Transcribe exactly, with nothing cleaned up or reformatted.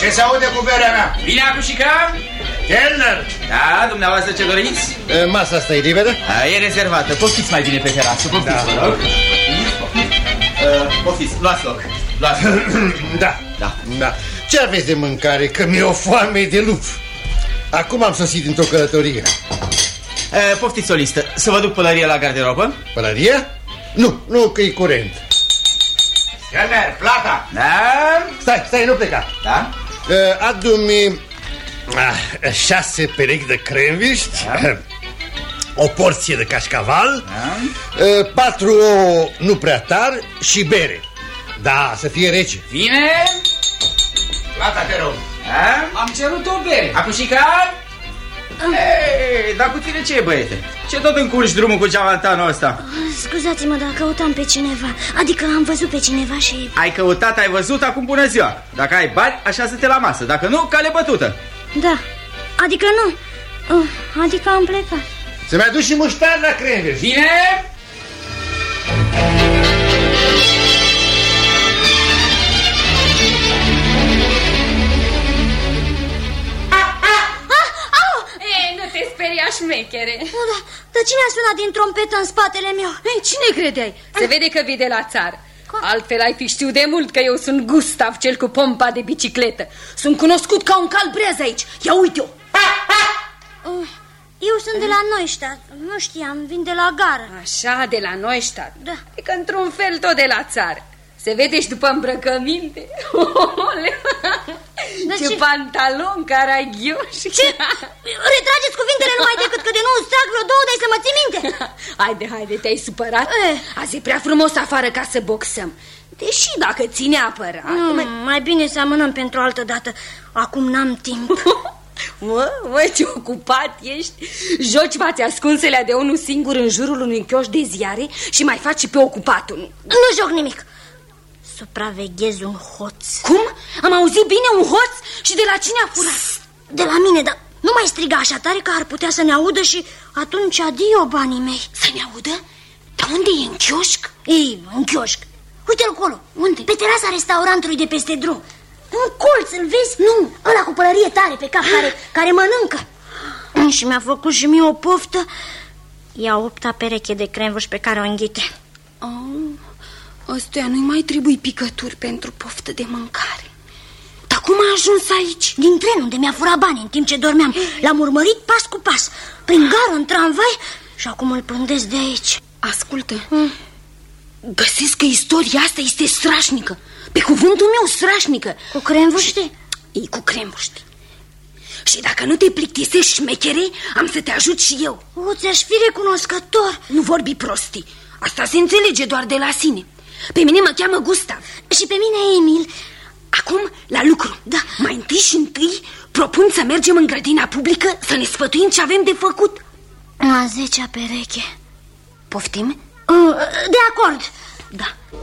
Ce se aude cu berea mea? Vine acum și că... Kellner! Da, dumneavoastră ce doriți? E, masa asta e liberă? A, e rezervată, poftiți mai bine pe terasă, poftiți, Da. vă rog. Uh, poftiți, luați loc, luați loc. Da, Da. da. Ce aveți de mâncare? Că mi-e o foame de lup. Acum am sosit într-o călătorie. Uh, poftiți o listă, să vă duc pălărie la garderobă? Pălărie? Nu, nu, că e curent. Kellner, plata! Da? Stai, stai, nu pleca. Da? Uh, Adu-mi ah, șase perechi de cremviști, Da. o porție de cașcaval, Da? uh, patru ouă nu prea tari și bere. Da, să fie rece. Vine? Plata, te rog. Da? Am cerut o bere. Acum și că... Ei, dar cu tine ce e, băiete? Ce tot încurci drumul cu geamantanul ăsta? Scuzați-mă, dar căutam pe cineva. Adică am văzut pe cineva și... Ai căutat, ai văzut, acum bună ziua. Dacă ai bani, așează-te la masă. Dacă nu, cale bătută. Da, adică nu. Adică am plecat. Să-mi aduci și muștar la cremviști. Vine? Ei, nu te speria, șmechere. Oh, da, dar cine a sunat din trompetă în spatele meu? Ei, cine credeai? Se vede că vii de la țară. Altfel ai fi știut de mult că eu sunt Gustav, cel cu pompa de bicicletă. Sunt cunoscut ca un calbreaz aici. Ia uite-o. Eu sunt de la Neustadt. Nu știam, vin de la gară. Așa, de la Neustadt. Da. E că într-un fel tot de la țară. Se vede și după îmbrăcăminte. Da, ce, ce? pantalon caragioși. Ce? Retrageți cuvintele numai decât că de nu îți trag vreo două, dai să mă ții minte. Haide, haide, te-ai supărat? Eh. Azi e prea frumos afară ca să boxăm. Deși dacă ține apărat... Mm, mai... mai bine să amânăm pentru altă dată. Acum n-am timp. Mă, mă, ce ocupat ești. Joci fațe ascunselea de unul singur în jurul unui chioș de ziare și mai faci și pe ocupatul. Nu joc nimic. Supraveghez un hoț. Cum? Am auzit bine, un hoț? Și de la cine a furat? De la mine, dar nu mai striga așa tare că ar putea să ne audă și atunci adio banii mei. Să ne audă? Dar unde e, în chioșc? Ei, în chioșc. Uite-l acolo. Unde? Pe terasa restaurantului de peste drum. Un colț, îl vezi? Nu, ăla cu pălărie tare pe cap, care, care mănâncă. Și mi-a făcut și mie o poftă. Ia opta pereche de cremvuș pe care o înghite. Oh, ăstuia nu-i mai trebuie picături pentru poftă de mâncare. Dar cum a ajuns aici? Din tren unde mi-a furat banii în timp ce dormeam. L-am urmărit pas cu pas, prin gară, în tramvai, și acum îl prândesc de aici. Ascultă, hmm. Găsesc că istoria asta este strașnică. Pe cuvântul meu, strașnică. Cu cremvuști? Ei, cu cremvuști. Și dacă nu te plictisești, șmechere, am să te ajut și eu. O, ți-aș fi recunoscător. Nu vorbi prostii. Asta se înțelege doar de la sine. Pe mine mă cheamă Gustav. Și pe mine Emil. Acum, la lucru. Da. Mai întâi și întâi propun să mergem în grădina publică să ne sfătuim ce avem de făcut. A zecea pereche. Poftim? De acord. Da.